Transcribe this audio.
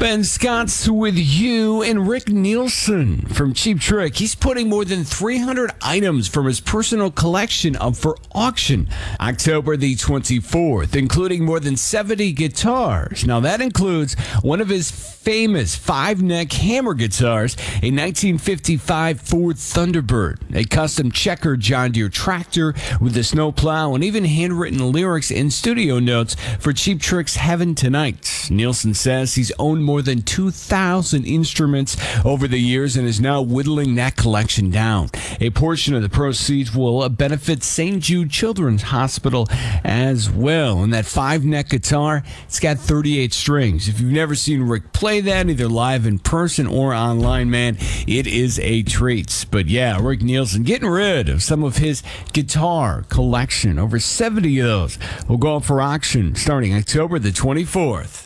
Ben Scott's with you, and Rick Nielsen from Cheap Trick. He's putting more than 300 items from his personal collection up for auction October the 24th, including more than 70 guitars. Now, that includes one of his famous five-neck hammer guitars, a 1955 Ford Thunderbird, a custom checker John Deere tractor with a snowplow, and even handwritten lyrics and studio notes for Cheap Trick's Heaven Tonight. Nielsen says he's owned more than 2,000 instruments over the years and is now whittling that collection down. A portion of the proceeds will benefit St. Jude Children's Hospital as well. And that five-neck guitar, it's got 38 strings. If you've never seen Rick play that, either live in person or online, man, it is a treat. But yeah, Rick Nielsen getting rid of some of his guitar collection. Over 70 of those will go up for auction starting October the 24th.